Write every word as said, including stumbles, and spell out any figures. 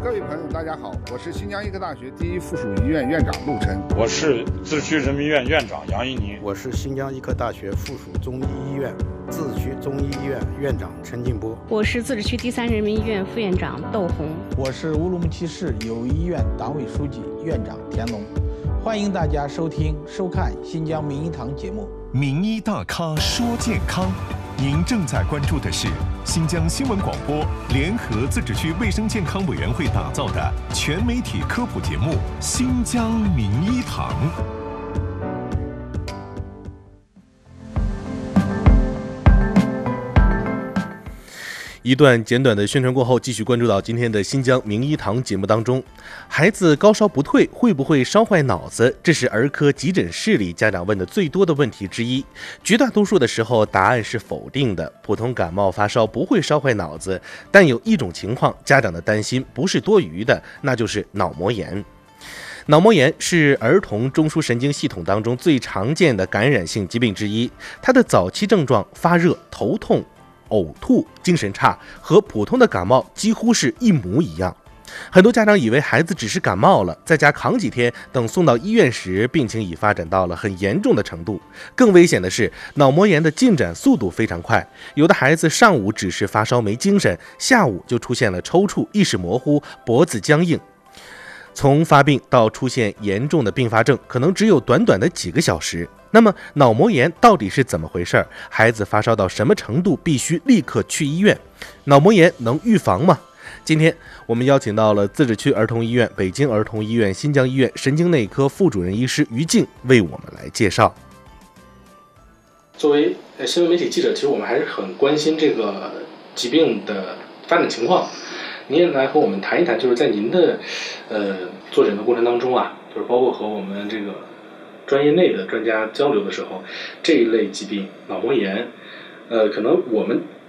各位朋友，大家好，我是新疆医科大学第一附属医院院长陆晨。 我是自治区人民医院院长杨一宁。 我是新疆医科大学附属中医医院自治区中医医院院长陈进波。 我是自治区第三人民医院副院长窦红。 我是乌鲁木齐市友谊医院党委书记院长田龙。欢迎大家收听收看新疆名医堂节目。 名医大咖说健康，您正在关注的是新疆新闻广播联合自治区卫生健康委员会打造的全媒体科普节目《新疆名医堂》。 一段简短的宣传过后，继续关注到今天的新疆名医堂节目当中。孩子高烧不退，会不会烧坏脑子？这是儿科急诊室里家长问的最多的问题之一。绝大多数的时候，答案是否定的。普通感冒发烧不会烧坏脑子，但有一种情况，家长的担心不是多余的，那就是脑膜炎。脑膜炎是儿童中枢神经系统当中最常见的感染性疾病之一，它的早期症状发热、头痛、呕吐、精神差和普通的感冒几乎是一模一样。很多家长以为孩子只是感冒了，在家扛几天，等送到医院时，病情已发展到了很严重的程度。更危险的是，脑膜炎的进展速度非常快，有的孩子上午只是发烧没精神，下午就出现了抽搐、意识模糊、脖子僵硬。从发病到出现严重的并发症，可能只有短短的几个小时。那么脑膜炎到底是怎么回事？孩子发烧到什么程度必须立刻去医院？脑膜炎能预防吗？今天我们邀请到了自治区儿童医院、北京儿童医院、新疆医院神经内科副主任医师于静为我们来介绍。 作为新闻媒体记者，其实我们还是很关心这个疾病的发展情况。您也来和我们谈一谈，就是在您的呃坐诊的过程当中啊，就是包括和我们这个专业内的专家交流的时候，这一类疾病脑膜炎，呃，可能我们